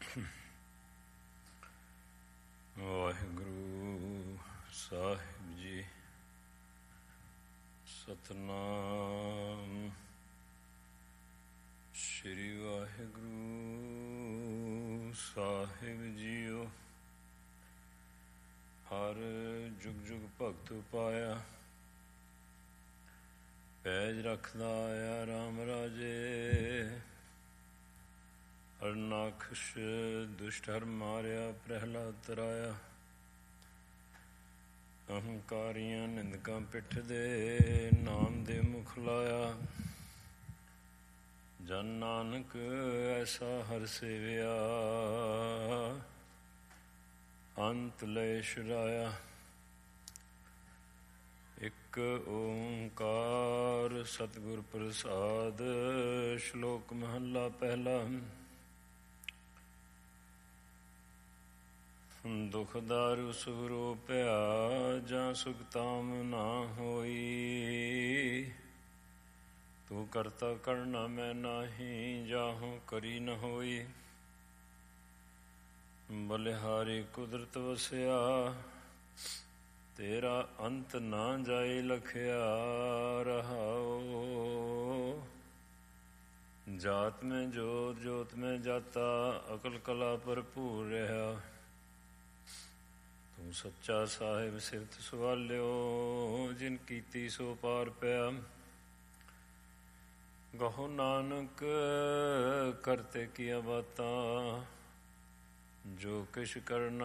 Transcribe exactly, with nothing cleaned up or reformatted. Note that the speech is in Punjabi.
ਵਾਹਿਗੁਰੂ ਸਾਹਿਬ ਜੀ। ਸਤਿਨਾਮ ਸ਼੍ਰੀ ਵਾਹਿਗੁਰੂ ਸਾਹਿਬ ਜੀਓ। ਹਰ ਜੁਗ ਜੁਗ ਭਗਤ ਪਾਇਆ, ਪੈਜ ਰੱਖਦਾ ਆਇਆ ਰਾਮ ਰਾਜੇ। ਹਰਨਾਖਸ਼ ਦੁਸ਼ਟ ਹਰ ਮਾਰਿਆ, ਪ੍ਰਹਿਲਾਦ ਤਰਾਇਆ। ਅਹੰਕਾਰੀਆਂ ਨਿੰਦਕਾਂ ਪਿੱਠ ਦੇ, ਨਾਮ ਦੇ ਮੁਖ ਲਾਇਆ। ਜਨ ਨਾਨਕ ਐਸਾ ਹਰ ਸੇਵਿਆ, ਅੰਤ ਲੈ ਛੁਡਾਇਆ। ਇੱਕ ਓਂਕਾਰ ਸਤਿਗੁਰ ਪ੍ਰਸਾਦ, ਸ਼ਲੋਕ ਮਹੱਲਾ ਪਹਿਲਾ। ਦੁਖ ਦਾਰੂ ਸੁਖ ਰੋਪਿਆ, ਜਾਂ ਸੁਖ ਤਾਮ ਨਾ ਹੋਈ। ਤੂੰ ਕਰਤਾ ਕਰਨਾ ਮੈਂ ਨਾਹੀ, ਜਾਹੂੰ ਕਰੀ ਨ ਹੋਈ। ਬਲਿਹਾਰੀ ਕੁਦਰਤ ਵਸਿਆ, ਤੇਰਾ ਅੰਤ ਨਾ ਜਾਏ ਲਖਿਆ। ਰਹਾਓ ਜਾਤ ਮੈਂ ਜੋਤ, ਜੋਤ ਮੈਂ ਜਾਤਾ, ਅਕਲ ਕਲਾ ਭਰਪੂਰ ਰਿਹਾ। ਤੂੰ ਸੱਚਾ ਸਾਹਿਬ ਸਿਫਤ ਸਵਾਲਿਓ, ਜਿਨ ਕੀਤੀ ਸੋ ਪਾਰ ਪਿਆ। ਗਹੋ ਨਾਨਕ ਕਰਤੇ ਕੀਆ ਬਾਤਾਂ, ਜੋ ਕਿਛ ਕਰਨਾ